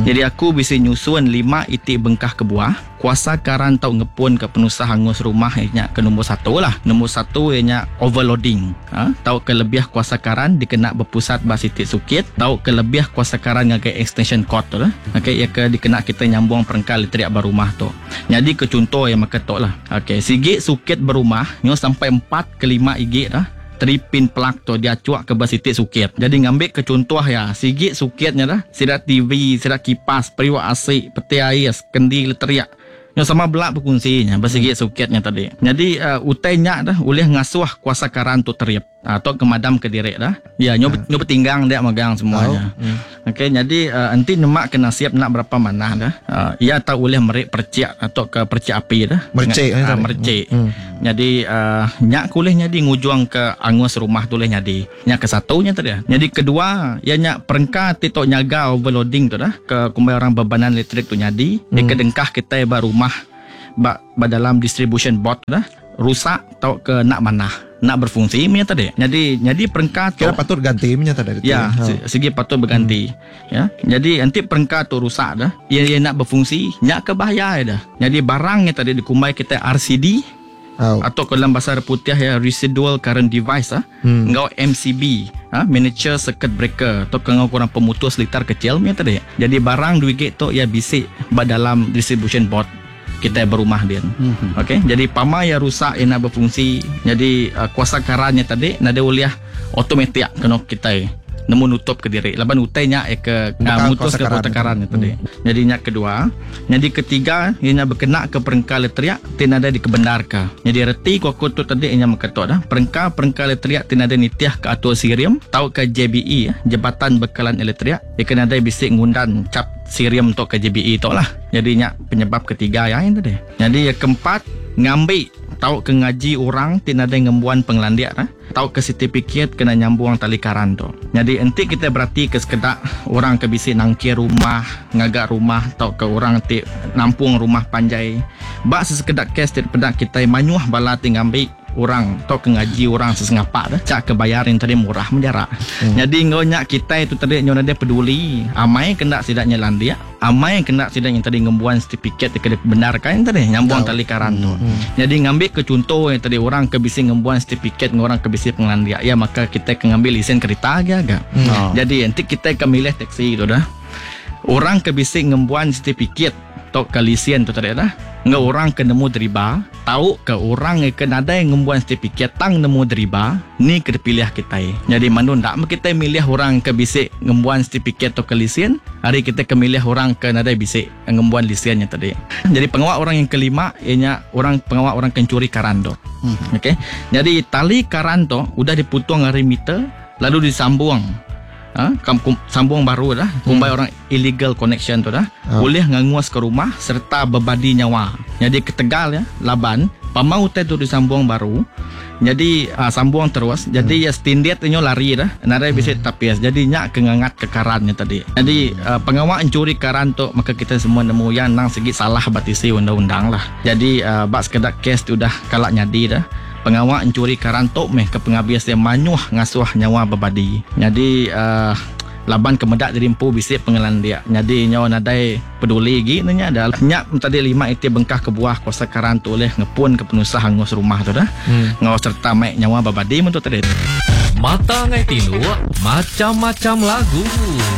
Jadi aku bisa nyusun 5 itik bengkah ke buah. Kuasa karan tau ngepun ke penusah hangus rumah ianya ke nombor 1 lah. Nombor 1 ianya overloading. Tau kelebiah kuasa karan dikena berpusat bas itik sukit. Tau kelebiah kuasa karan ngagai extension cord tu lah. Okey, ia ke dikena kita nyambung perengkal elektrik berumah tu. Jadi ke contoh yang maketok lah. Okey, sigit sukit berumah nyo sampai 4 ke 5 igit dah. 3 pin plug tu dia cuak ke bas itik sukit. Jadi ngambil ke contoh ya, sigit sukitnya dah, sidat TV, sidat kipas, periwak AC, peti air, kendi elektrik. Yang sama belak berfungsinya bersigit sukitnya tadi. Jadi utainya dah boleh ngasuh kuasa karan tu teriap atau kemadam ke direk dah. Ya, nyo bertinggang dia megang semuanya. Okey, jadi nanti nemak kena siap nak berapa mana dah. Ia tak boleh merik percik atau ke percik api dah. Mercik. Jadi nyak boleh jadi ngujuang ke angus rumah tu boleh jadi. Nyak ke satunya tadi. Jadi kedua, ia nyak perengkat titok nyaga overloading tu dah ke kumbai orang bebanan elektrik tu jadi. Dia kedengkah kita rumah dalam distribution board dah rusak tau ke nak manah nak berfungsi punya tadi. Jadi perengkat kira patut ganti punya tadi. Ya, segi patut berganti. Ya. Jadi nanti perengkat tu rusak dah. Ia nak berfungsi, nyak ke bahaya dah. Jadi barangnya tadi dikumbai kita RCD atau dalam bahasa putih ya residual current device ngau MCB miniature circuit breaker atau kengau kurang pemutus litar kecil punya tadi. Jadi barang duit tu ia bisik dalam distribution board kita berumah dia. Okey, jadi pama ya rusak ia nak berfungsi. Jadi kuasa karannya tadi nada uliah automatik kena kita nemu nutup ke diri. Laban utainya ke mutus ke tekaran tadi. Jadi nyak kedua, jadi ketiga ianya berkena ke perengkal elektrik tinada dikebendarkan. Jadi reti kuku tu tadi ianya makatok dah. Perengkal elektrik tinada nitiah ke atur sirium tau ke JBE Jabatan Bekalan Elektrik. Ia ada bisik ngundan cap sirium untuk ke JBE tu lah. Jadi nyak penyebab ketiga ya ini tadi. Jadi yang keempat ngambil tau ke ngaji orang tinada ngembuan penglandiak dah. Tau ke sertifikat kena nyambung tali karan tu. Jadi enti kita berarti ke sekedak orang ke bisik nangkir rumah, ngagak rumah, tau ke orang ti nampung rumah panjai. Bak sesekedak kes daripada kita manyuah bala tinggal ambil orang tau ke ngaji orang sesengapak dah. Cak ke bayarin tadi murah menjarak. Jadi ngonya kita itu tadi nyonya dia peduli. Amai kena sidaknya landia, amai kena sidaknya tadi ngembuan sertifikat ke benarkan tadi nyambung tali karan tu. Jadi ngambil ke contoh yang tadi orang ke bisik ngembuan sertifikat orang ke bisik penglandia, ya maka kita ke ngambil lisen kereta agak. Jadi nanti kita ke milih taksi tu dah. Orang ke bisik ngembuan sertifikat atau ke lisen tu tadi dah. Nggak orang ke nemu deriba, tahu ke orang ke nada yang ngembuan sertifikat tang nemu deriba, ni ke pilih kita. Jadi mandu ndak kita milih orang ke bisik ngembuan sertifikat atau ke lisen, hari kita ke milih orang ke nada bisik ngembuan lisennya tadi. Jadi pengawal orang yang kelima ianya orang pengawal orang kencuri karanto. Okey. Jadi tali karanto udah diputung dari meter lalu disambung. Sambung baru dah kumbai orang illegal connection tu dah boleh nganguas ke rumah serta berbadi nyawa. Jadi ketegal ya laban pamau tu disambung baru. Jadi sambung terus. Jadi ya stindiat nyo lari dah. Nada bisa tapias. Jadi nyak kengangat ke karannya tadi. Jadi pengawal mencuri karan tu maka kita semua nemu yang nang segi salah batisi undang-undang lah. Jadi bak sekedak kes tu dah kalak nyadi dah. Pengawal mencuri karantok ke pengabias dia manyuh ngasuh nyawa berbadi. Jadi laban kemedak dari empu bisik pengelan dia. Jadi nyawa nadai peduli lagi nanya dah. Nyak tadi 5 itik bengkah ke buah kuasa karantok oleh ngepun ke penusah hangus rumah tu dah. Ngawas serta mek nyawa berbadi untuk tadi. Mata ngai tinu macam-macam lagu.